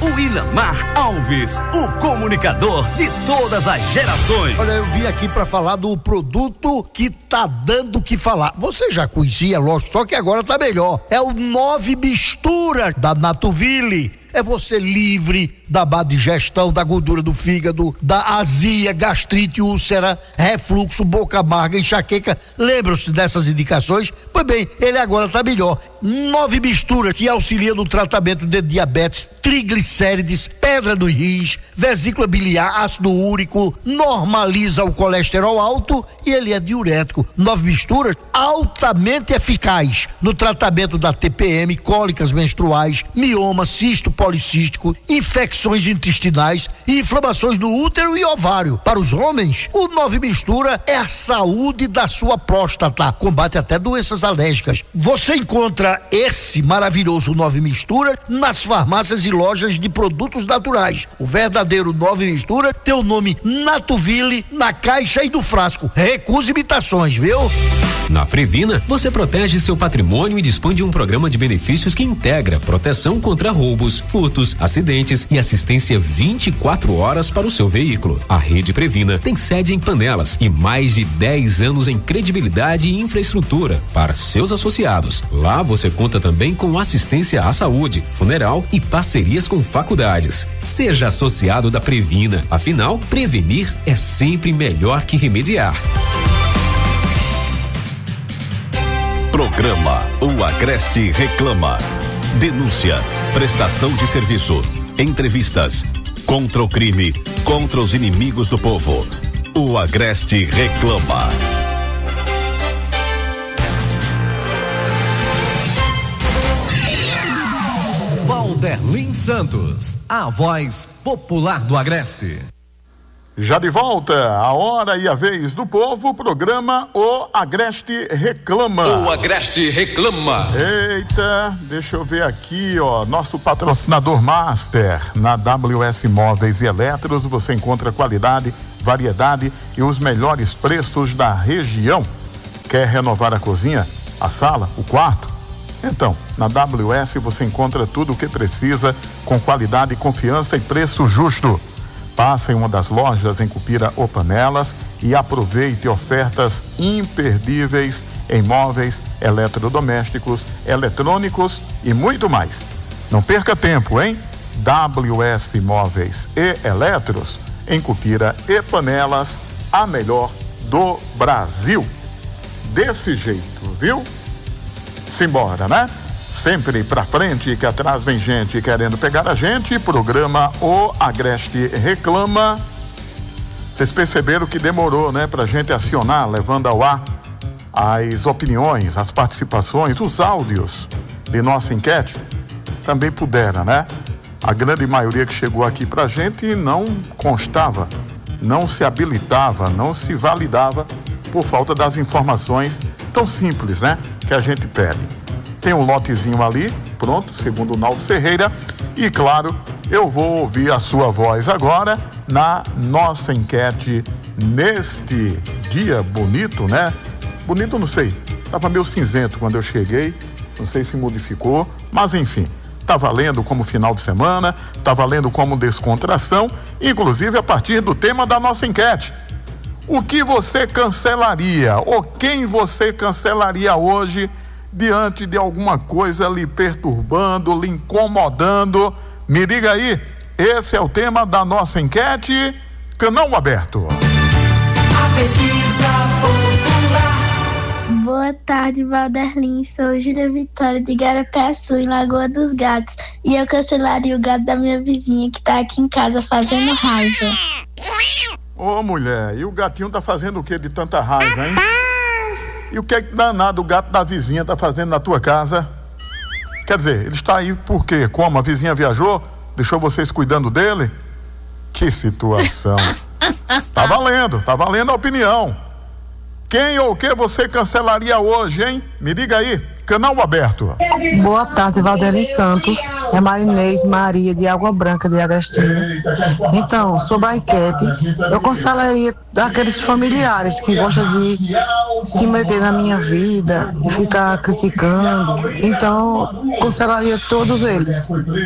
o Ilamar Alves, o comunicador de todas as gerações. Olha, eu vim aqui para falar do produto que tá dando o que falar. Você já conhecia, lógico, só que agora tá melhor. É o 9 Mistura da Natuville. É você livre da má digestão, da gordura do fígado, da azia, gastrite, úlcera, refluxo, boca amarga, enxaqueca. Lembram-se dessas indicações? Pois bem, ele agora tá melhor. 9 Mistura, que auxilia no tratamento de diabetes, triglicérides, pedra dos rins, vesícula biliar, ácido úrico, normaliza o colesterol alto e ele é diurético. 9 Misturas, altamente eficaz no tratamento da TPM, cólicas menstruais, mioma, cisto policístico, infecções intestinais e inflamações no útero e ovário. Para os homens, o 9 Mistura é a saúde da sua próstata, combate até doenças alérgicas. Você encontra esse maravilhoso 9 Mistura nas farmácias e lojas de produtos naturais. O verdadeiro 9 Mistura tem o nome Natuville na caixa e no frasco. Recuse imitações, viu? Na Previna, você protege seu patrimônio e dispõe de um programa de benefícios que integra proteção contra roubos, furtos, acidentes e assistência 24 horas para o seu veículo. A Rede Previna tem sede em Panelas e mais de 10 anos em credibilidade e infraestrutura para seus associados. Lá você conta também com assistência à saúde, funeral e parcerias com faculdades. Seja associado da Previna, afinal, prevenir é sempre melhor que remediar. Programa O Agreste Reclama. Denúncia, prestação de serviço, entrevistas, contra o crime, contra os inimigos do povo. O Agreste Reclama. Valderlin Santos, a voz popular do Agreste. Já de volta, a hora e a vez do povo, programa O Agreste Reclama. O Agreste Reclama. Eita, deixa eu ver aqui, ó, nosso patrocinador master na WS Móveis e Eletros, você encontra qualidade, variedade e os melhores preços da região. Quer renovar a cozinha, a sala, o quarto? Então, na WS você encontra tudo o que precisa com qualidade, confiança e preço justo. Passa em uma das lojas em Cupira ou Panelas e aproveite ofertas imperdíveis em móveis, eletrodomésticos, eletrônicos e muito mais. Não perca tempo, hein? WS Móveis e Eletros em Cupira e Panelas, a melhor do Brasil. Desse jeito, viu? Simbora, né? Sempre pra frente, que atrás vem gente querendo pegar a gente. Programa O Agreste Reclama. Vocês perceberam que demorou, né? Pra gente acionar, levando ao ar as opiniões, as participações, os áudios de nossa enquete. Também puderam, né? A grande maioria que chegou aqui pra gente não constava, não se habilitava, não se validava por falta das informações tão simples, né? Que a gente pede. Tem um lotezinho ali, pronto, segundo o Naldo Ferreira. E claro, eu vou ouvir a sua voz agora na nossa enquete neste dia bonito, né? Bonito, não sei, tava meio cinzento quando eu cheguei, não sei se modificou, mas enfim, tá valendo como final de semana, tá valendo como descontração, inclusive a partir do tema da nossa enquete. O que você cancelaria ou quem você cancelaria hoje diante de alguma coisa lhe perturbando, lhe incomodando? Me diga aí, esse é o tema da nossa enquete, canal aberto. A pesquisa popular. Boa tarde, Valderlin, sou Júlia Vitória de Garapé-Açu, em Lagoa dos Gatos, e eu cancelaria o gato da minha vizinha que tá aqui em casa fazendo raiva. Ô mulher, e o gatinho tá fazendo o que de tanta raiva, hein? E o que é que danado o gato da vizinha tá fazendo na tua casa? Quer dizer, ele está aí por quê? Como? A vizinha viajou? Deixou vocês cuidando dele? Que situação. Tá valendo a opinião. Quem ou o que você cancelaria hoje, hein? Me diga aí, canal aberto. Boa tarde, Valderlin Santos. É Marinês Maria de Água Branca de Agostinho. Então, sobre a enquete, eu cancelaria aqueles familiares que gostam de se meter na minha vida e ficar criticando. Então, cancelaria todos eles.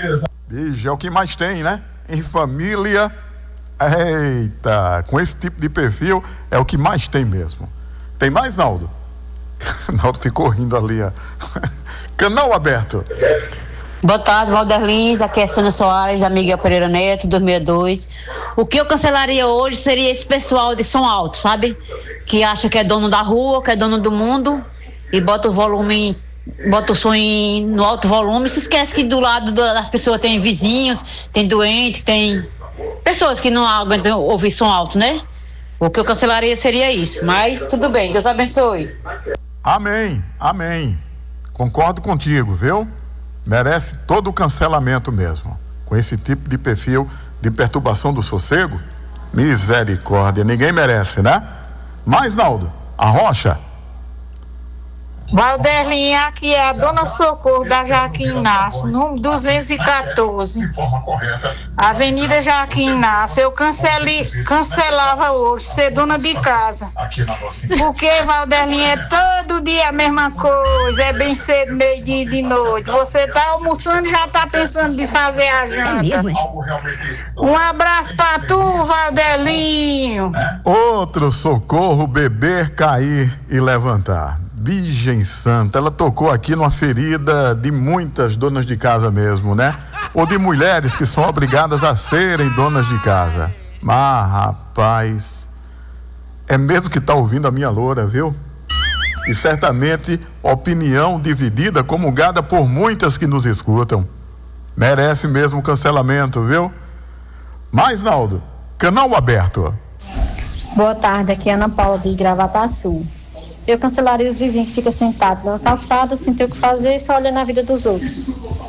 Bicho, é o que mais tem, né? Em família, eita, com esse tipo de perfil, é o que mais tem mesmo. Tem mais, Naldo? Naldo ficou rindo ali, ó. Canal aberto. Boa tarde, Valder Lins, aqui é Sônia Soares, da Miguel Pereira Neto, 2002. O que eu cancelaria hoje seria esse pessoal de som alto, sabe? Que acha que é dono da rua, que é dono do mundo e bota o volume, bota o som no alto volume e se esquece que do lado das pessoas tem vizinhos, tem doente, tem pessoas que não aguentam ouvir som alto, né? O que eu cancelaria seria isso, mas tudo bem, Deus abençoe. Amém, amém. Concordo contigo, viu? Merece todo o cancelamento mesmo. Com esse tipo de perfil de perturbação do sossego, misericórdia, ninguém merece, né? Mas, Naldo, a Rocha. Valderlinha, aqui é a Dona Socorro da Joaquim Inácio, número 214, Avenida Joaquim Inácio. Eu cancelava hoje ser dona de casa, porque, Valderlinha, é todo dia a mesma coisa, é bem cedo, meio-dia de noite. Você tá almoçando e já tá pensando de fazer a janta. Um abraço pra tu, Valderlinho. Outro socorro, beber, cair e levantar. Virgem Santa, ela tocou aqui numa ferida de muitas donas de casa mesmo, né? Ou de mulheres que são obrigadas a serem donas de casa. Mas, rapaz, é mesmo que tá ouvindo a minha loura, viu? E certamente opinião dividida, comungada por muitas que nos escutam. Merece mesmo cancelamento, viu? Mas, Naldo, canal aberto. Boa tarde, aqui é Ana Paula de Gravataçu. Eu cancelaria os vizinhos que ficam sentados na calçada, sem ter o que fazer e só olhando a vida dos outros.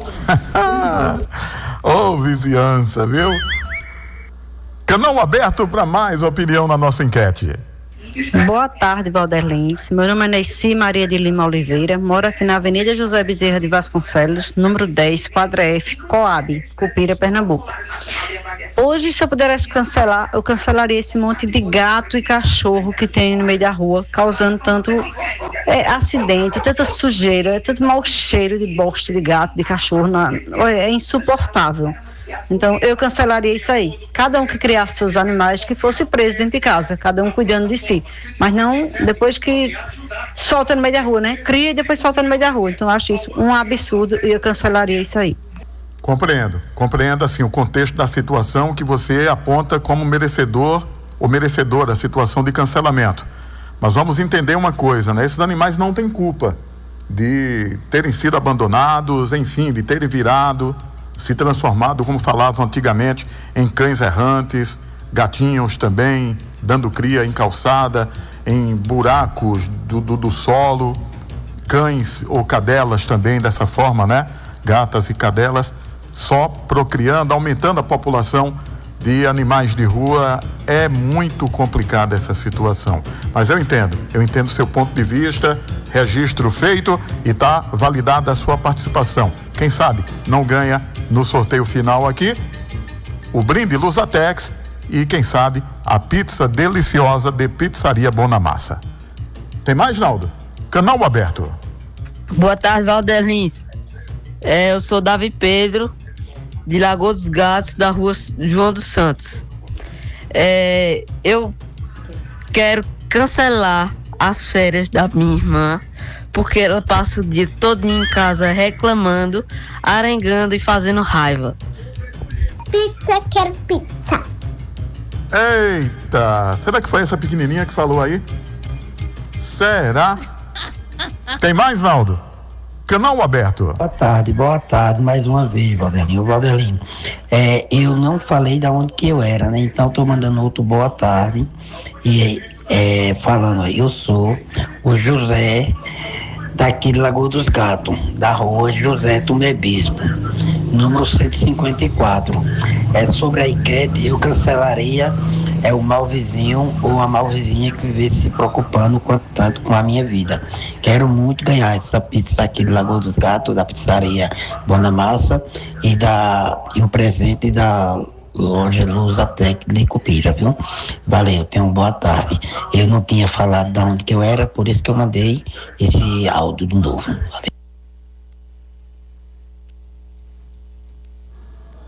Ô, vizinhança, viu? Canal aberto para mais opinião na nossa enquete. Boa tarde, Valder Lins. Meu nome é Neyci Maria de Lima Oliveira, moro aqui na Avenida José Bezerra de Vasconcelos, número 10, quadra F, Coab, Cupira, Pernambuco. Hoje, se eu pudesse cancelar, eu cancelaria esse monte de gato e cachorro que tem no meio da rua, causando tanto acidente, tanta sujeira, tanto mau cheiro de bosta de gato, de cachorro, é insuportável. Então, eu cancelaria isso aí. Cada um que criasse seus animais, que fosse preso dentro de casa, cada um cuidando de si. Mas não depois que solta no meio da rua, né? Cria e depois solta no meio da rua. Então, eu acho isso um absurdo e eu cancelaria isso aí. Compreendo assim o contexto da situação que você aponta como merecedor ou merecedora da situação de cancelamento. Mas vamos entender uma coisa, né? Esses animais não têm culpa de terem sido abandonados, enfim, de terem se transformado, como falavam antigamente, em cães errantes, gatinhos também, dando cria em calçada, em buracos do solo, cães ou cadelas também dessa forma, né? Gatas e cadelas, só procriando, aumentando a população de animais de rua. É muito complicada essa situação. Mas eu entendo o seu ponto de vista, registro feito e está validada a sua participação. Quem sabe não ganha no sorteio final aqui o brinde Luzatex e quem sabe a pizza deliciosa de Pizzaria Bonamassa. Tem mais, Naldo? Canal aberto. Boa tarde, Valder Lins. Eu sou Davi Pedro, de Lagoa dos Gatos, da rua João dos Santos. Eu quero cancelar as férias da minha irmã, porque ela passa o dia todinho em casa reclamando, arengando e fazendo raiva. Pizza, quero pizza. Eita, será que foi essa pequenininha que falou aí? Será? Tem mais, Naldo? Canal aberto. Boa tarde, mais uma vez, Valderlinho. Valderlinho, eu não falei de onde que eu era, né? Então tô mandando outro boa tarde e falando aí, eu sou o José daqui de Lagoa dos Gatos, da rua José Tomé Bispo, número 154. Sobre a enquete, eu cancelaria o mau vizinho ou a mau vizinha que vive se preocupando quanto tanto com a minha vida. Quero muito ganhar essa pizza aqui de Lagoa dos Gatos, da pizzaria Bonamassa e o presente da loja Luzatec de Cupira, viu? Valeu, tenha uma boa tarde. Eu não tinha falado de onde que eu era, por isso que eu mandei esse áudio de novo. Valeu.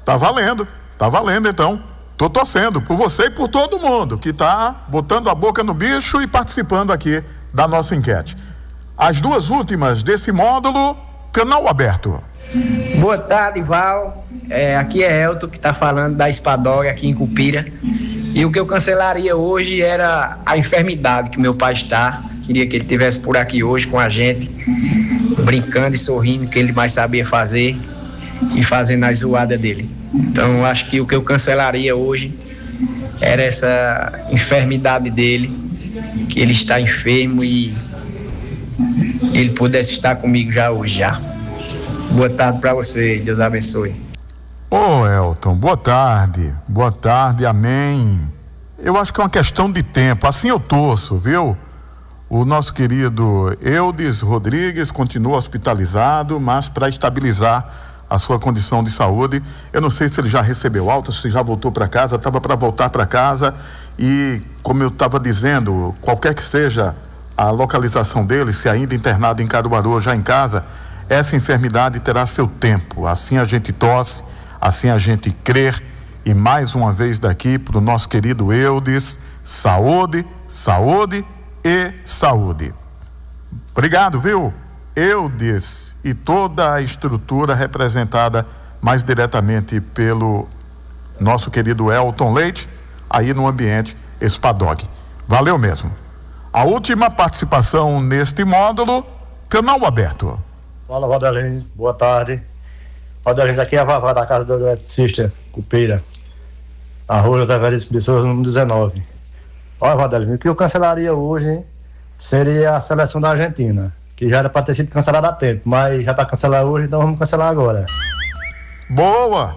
Tá valendo então. Tô torcendo por você e por todo mundo que tá botando a boca no bicho e participando aqui da nossa enquete. As duas últimas desse módulo, canal aberto. Boa tarde, Val. Aqui é Elton que tá falando da Espadória aqui em Cupira. E o que eu cancelaria hoje era a enfermidade que meu pai está. Queria que ele estivesse por aqui hoje com a gente, brincando e sorrindo, que ele mais sabia fazer e fazendo a zoada dele. Então, acho que o que eu cancelaria hoje era essa enfermidade dele, que ele está enfermo e ele pudesse estar comigo já hoje já. Boa tarde para você, Deus abençoe. Ô Elton, boa tarde, amém. Eu acho que é uma questão de tempo, assim eu torço, viu? O nosso querido Eudes Rodrigues continua hospitalizado, mas para estabilizar a sua condição de saúde, eu não sei se ele já recebeu alta, se já voltou para casa, estava para voltar para casa e, como eu estava dizendo, qualquer que seja a localização dele, se ainda internado em Caruaru ou já em casa, essa enfermidade terá seu tempo. Assim a gente torce, assim a gente crê. E mais uma vez daqui para o nosso querido Eudes, saúde, saúde e saúde. Obrigado, viu? Eudes e toda a estrutura representada mais diretamente pelo nosso querido Elton Leite, aí no ambiente Espadog. Valeu mesmo. A última participação neste módulo, canal aberto. Fala, Valdelins, boa tarde. Valdelins, aqui é a Vavá da casa do eletricista Cupira, a rua da Veríssimo de Souza, número 19. Olha, Valdelins, o que eu cancelaria hoje seria a seleção da Argentina, que já era para ter sido cancelada há tempo, mas já para cancelar hoje, então vamos cancelar agora. Boa.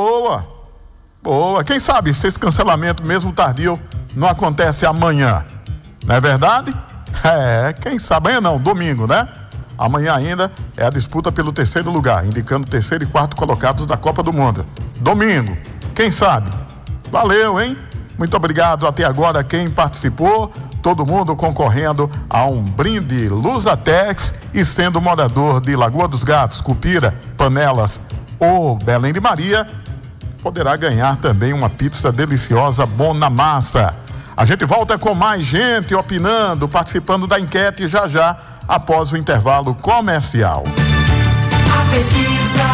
Quem sabe se esse cancelamento, mesmo tardio, não acontece amanhã, não é verdade? Quem sabe, amanhã não, domingo, né? Amanhã ainda é a disputa pelo terceiro lugar, indicando terceiro e quarto colocados da Copa do Mundo. Domingo, quem sabe? Valeu, hein? Muito obrigado até agora quem participou, todo mundo concorrendo a um brinde Lusatex e sendo morador de Lagoa dos Gatos, Cupira, Panelas ou Belém de Maria, poderá ganhar também uma pizza deliciosa Bonamassa. A gente volta com mais gente opinando, participando da enquete já após o intervalo comercial. A pesquisa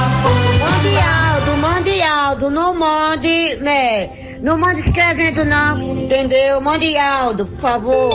Aldo, não mande, né? Não mande escrevendo não, entendeu? Mande Aldo, por favor.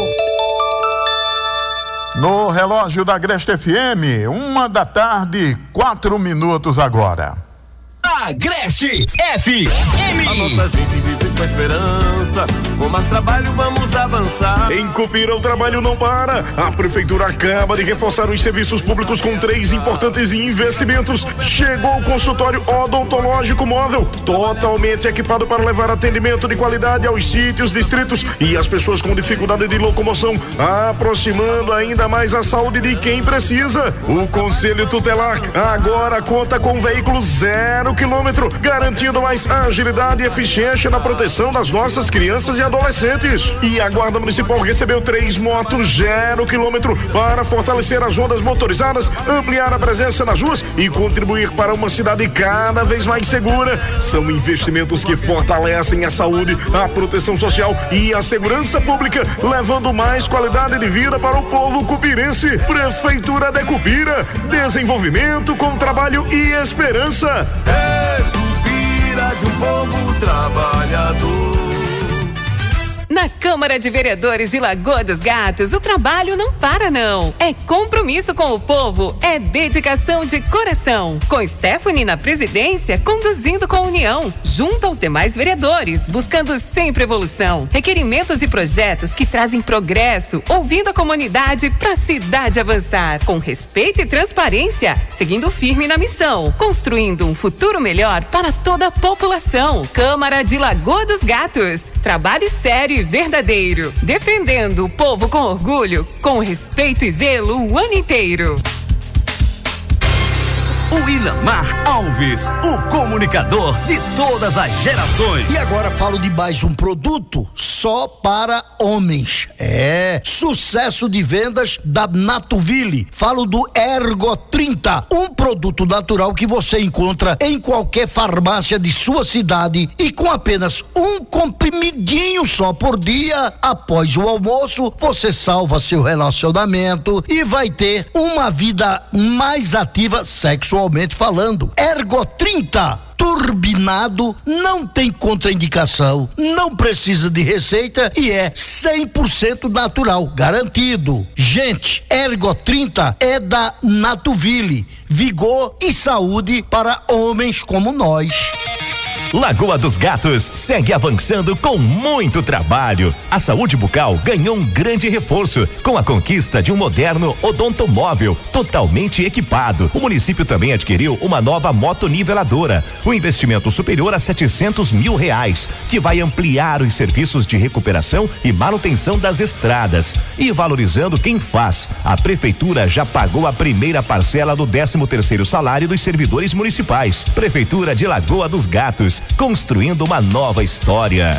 No relógio da Agreste FM, 1h, 4 minutos agora. Agreste FM. A nossa gente vive com esperança, com mais trabalho vamos avançar. Em Cupira o trabalho não para. A prefeitura acaba de reforçar os serviços públicos com 3 importantes investimentos. Chegou o consultório odontológico móvel, totalmente equipado para levar atendimento de qualidade aos sítios, distritos e às pessoas com dificuldade de locomoção, aproximando ainda mais a saúde de quem precisa. O Conselho Tutelar agora conta com veículo 0 quilômetro, garantindo mais agilidade e eficiência na proteção das nossas crianças e adolescentes. E a Guarda Municipal recebeu 3 motos 0 quilômetro para fortalecer as ondas motorizadas, ampliar a presença nas ruas e contribuir para uma cidade cada vez mais segura. São investimentos que fortalecem a saúde, a proteção social e a segurança pública, levando mais qualidade de vida para o povo cupirense. Prefeitura de Cupira, desenvolvimento com trabalho e esperança. Cupira de um povo trabalhador. Na Câmara de Vereadores de Lagoa dos Gatos, o trabalho não para não. É compromisso com o povo, é dedicação de coração. Com Stephanie na presidência, conduzindo com união, junto aos demais vereadores, buscando sempre evolução. Requerimentos e projetos que trazem progresso, ouvindo a comunidade para a cidade avançar. Com respeito e transparência, seguindo firme na missão, construindo um futuro melhor para toda a população. Câmara de Lagoa dos Gatos, trabalho sério e verdadeiro, defendendo o povo com orgulho, com respeito e zelo o ano inteiro. o Ilamar Alves, o comunicador de todas as gerações. E agora falo de mais um produto só para homens. Sucesso de vendas da Natuville. Falo do Ergo 30, um produto natural que você encontra em qualquer farmácia de sua cidade e com apenas um comprimidinho só por dia, após o almoço, você salva seu relacionamento e vai ter uma vida mais ativa sexualmente falando. Ergo 30 turbinado, não tem contraindicação, não precisa de receita e é 100% natural, garantido. Gente, Ergo 30 é da Natuville, vigor e saúde para homens como nós. Lagoa dos Gatos segue avançando com muito trabalho. A saúde bucal ganhou um grande reforço com a conquista de um moderno odontomóvel totalmente equipado. O município também adquiriu uma nova motoniveladora, um investimento superior a R$700 mil, que vai ampliar os serviços de recuperação e manutenção das estradas. E valorizando quem faz, a prefeitura já pagou a primeira parcela do 13º salário dos servidores municipais. Prefeitura de Lagoa dos Gatos, construindo uma nova história.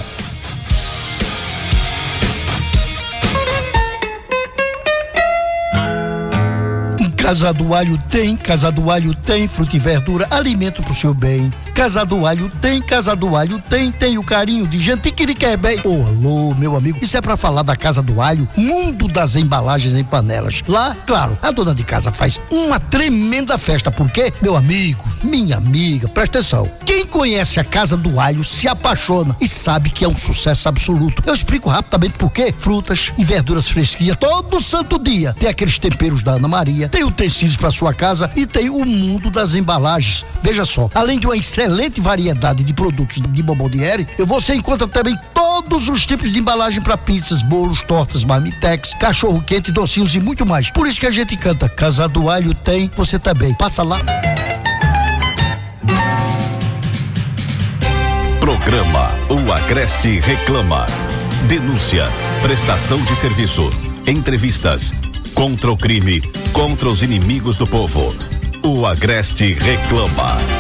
Casa do Alho tem fruta e verdura, alimento pro seu bem. Casa do Alho tem o carinho de gente que lhe quer bem. Alô, meu amigo, isso é pra falar da Casa do Alho, mundo das embalagens em panelas. Lá, claro, a dona de casa faz uma tremenda festa, porque, meu amigo, minha amiga, presta atenção. Quem conhece a Casa do Alho se apaixona e sabe que é um sucesso absoluto. Eu explico rapidamente por quê. Frutas e verduras fresquinhas todo santo dia. Tem aqueles temperos da Ana Maria, tem utensílios para sua casa e tem o mundo das embalagens. Veja só, além de uma excelente variedade de produtos de bomboniere, você encontra também todos os tipos de embalagem para pizzas, bolos, tortas, marmitex, cachorro quente, docinhos e muito mais. Por isso que a gente canta Casa do Alho tem, você também. Passa lá. Programa O Agreste Reclama. Denúncia, prestação de serviço, entrevistas, contra o crime, contra os inimigos do povo. O Agreste Reclama.